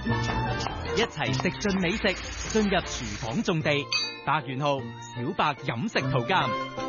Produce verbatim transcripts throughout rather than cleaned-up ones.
一齊食盡美食，進入廚房種地。白元浩、小白飲食圖鑑。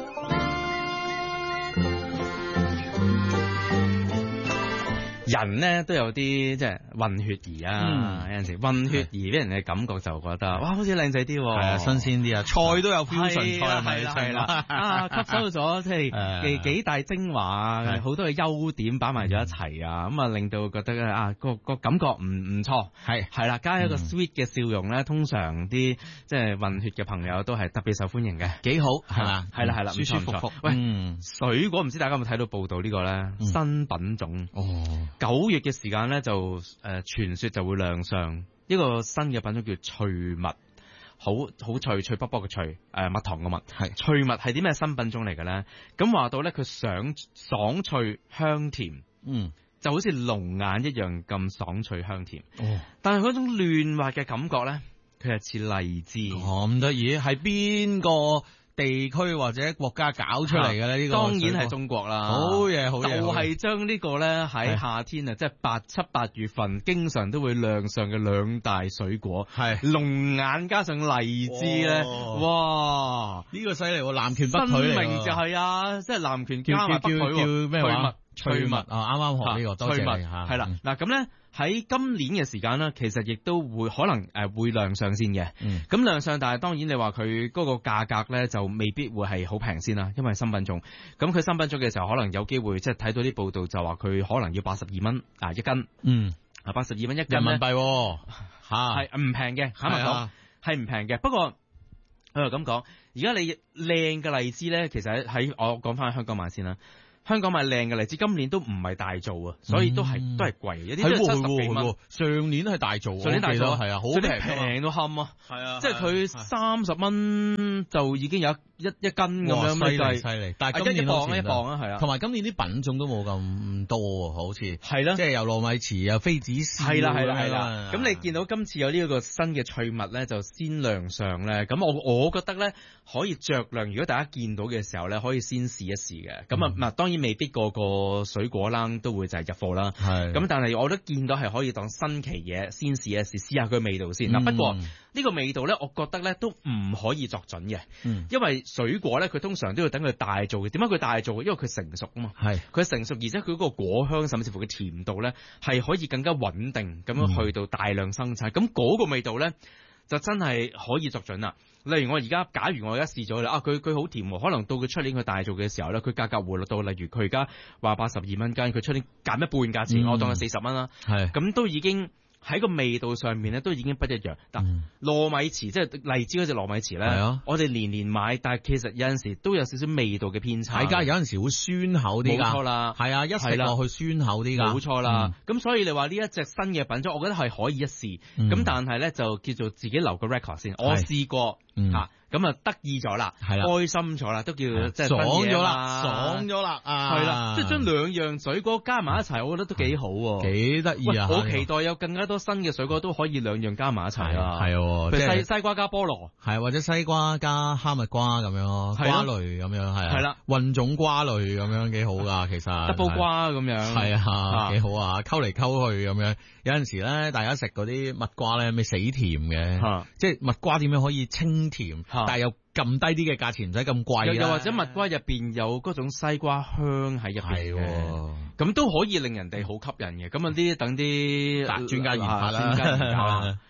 人咧都有啲即係混血兒啊，嗯、有陣時混血兒俾人嘅感覺就覺得哇，好似靚仔啲，係啊，新鮮啲啊，菜都有 fusion 菜咪係啦， 啊，吸收咗即係幾幾大精華啊，好多嘅優點擺埋咗一齊啊，咁啊令到覺得啊個個感覺唔唔錯，係係啦，加一個 sweet 嘅笑容咧，通常啲即係混血嘅朋友都係特別受歡迎嘅， 幾好係嘛， 係啦係啦， 舒舒服服。 喂，水果唔知大家有冇睇到報道呢個咧新品種哦。九月嘅時間咧就誒傳說就會亮相一個新嘅品種叫脆蜜，好好脆脆卜卜嘅脆，誒、呃、蜜糖嘅蜜係脆蜜係啲咩新品種嚟嘅咧？咁話到咧佢爽爽脆香甜，嗯，就好似龍眼一樣咁爽脆香甜，哦，但係嗰種嫩滑嘅感覺咧，佢係似荔枝， 咁得意，係邊個地區或者國家搞出嚟嘅咧？呢個當然係中國啦， 好嘢好嘢， 就係將呢個咧喺夏天啊，即係八七八月份經常都會亮相嘅兩大水果，係龍眼加上荔枝咧，哇！ 呢個犀利，南拳北腿嚟， 分明就係啊，即係南拳加埋北腿， 叫咩話？ 脆蜜啊，啱啱學呢個，多謝你吓。 係啦，嗱咁咧喺今年嘅時間咧，其實亦都會可能誒會亮相先嘅。嗯，咁亮相，但係當然你話佢嗰個價格咧就未必會係好平先啦，因為新品種。咁佢新品種嘅時候，可能有機會即係睇到啲報道就話佢可能要八十二蚊啊一斤。嗯，啊八十二蚊一斤人民幣吓係唔平嘅，坦白講係唔平嘅。不過我又咁講，而家你靚嘅荔枝咧，其實喺我講翻香港買先啦。香港買靚嘅荔枝，今年都唔係大做啊，所以都係、嗯、都係貴，有啲都係七十幾蚊。 上年係大做， 上年大做係啊，好平平都冚啊， 係啊， 即係佢三十蚊就已經有一一一斤咁樣， 犀利犀利。但係今年一磅一磅啊，係啊， 同埋今年啲品種都冇咁多，好似係啦， 即係有糯米糍，有妃子笑， 係啦係啦係啦。咁你見到今次有呢一個新嘅脆蜜咧，就先亮相咧。咁我我覺得咧可以着量，如果大家見到嘅時候咧，可以先試一試嘅。咁啊，嗱，當然未必個個水果啦都會就係入貨啦。係咁，但係我都見到係可以當新奇嘢先試一試，試下佢味道先。嗱，不過呢個味道咧，我覺得咧都唔可以作準嘅，因為水果咧佢通常都要等佢大做嘅。點解佢大做？因為佢成熟啊嘛。係佢成熟，而且佢嗰個果香甚至乎佢甜度咧係可以更加穩定咁樣去到大量生產。咁嗰個味道咧就真係可以作準啦。例如我而家，假如我而家試咗啦，啊佢佢好甜喎，可能到佢出年佢大做嘅時候咧，佢價格回落到，例如佢而家話八十二蚊斤，佢出年減一半價錢，嗯、我當佢四十蚊啦。係咁都已經喺個味道上面咧，都已經不一樣。嗱、嗯，糯米糍即係荔枝嗰隻糯米糍咧，啊、我哋年年買，但係其實有陣時都有少少味道嘅偏差。 大家有陣時會酸口啲㗎， 冇錯啦， 係啊，一食落去酸口啲㗎， 冇錯啦。咁、嗯、所以你話呢一隻新嘅品種，我覺得係可以一試。咁、嗯、但係咧就叫做自己留個 record 先。我試過。嗯吓，咁啊得意咗啦，係啦，開心咗啦，都叫即係爽咗啦，爽咗啦，啊， 係啦，即係將兩樣水果加埋一齊，我覺得都幾好， 幾得意啊！ 我期待有更加多新嘅水果都可以兩樣加埋一齊啊，係，譬如西西瓜加菠蘿， 係或者西瓜加哈密瓜咁樣咯，瓜類咁樣係，係啦，混種瓜類咁樣幾好噶，其實 double 瓜咁樣， 係啊，幾好啊，溝嚟溝去咁樣，有陣時咧，大家食嗰啲蜜瓜咧，咪死甜嘅，即係蜜瓜點樣可以清甜，但係又咁低啲嘅價錢，唔使咁貴啦。又或者蜜瓜入邊有嗰種西瓜香喺入邊嘅，咁都可以令人哋好吸引嘅。咁啊啲等啲專家研發啦，專家研發啦。